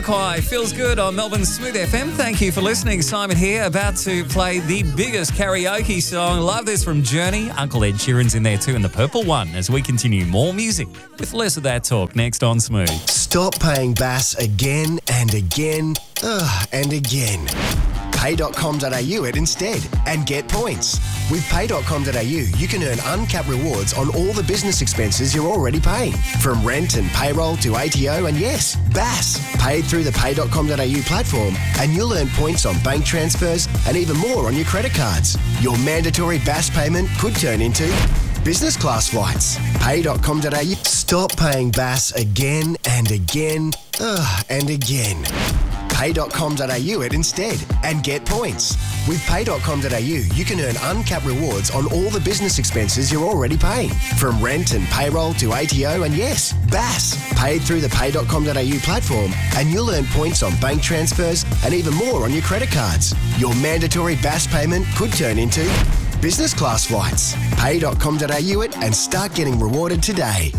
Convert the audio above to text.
Jamiroquai feels good on Melbourne's Smooth FM. Thank you for listening. Simon here, about to play the biggest karaoke song. Love this from Journey. Uncle Ed Sheeran's in there too in the purple one as we continue more music with less of that talk next on Smooth. Stop paying Bass again and again and again. Pay.com.au it instead and get points. With Pay.com.au, you can earn uncapped rewards on all the business expenses you're already paying. From rent and payroll to ATO and yes, Bass. Paid through the Pay.com.au platform and you'll earn points on bank transfers and even more on your credit cards. Your mandatory Bass payment could turn into business class flights. Pay.com.au. Stop paying Bass again and again and again. Pay.com.au it instead and get points. With Pay.com.au, you can earn uncapped rewards on all the business expenses you're already paying. From rent and payroll to ATO and yes, Bass. Paid through the Pay.com.au platform and you'll earn points on bank transfers and even more on your credit cards. Your mandatory Bass payment could turn into business class flights. Pay.com.au it and start getting rewarded today.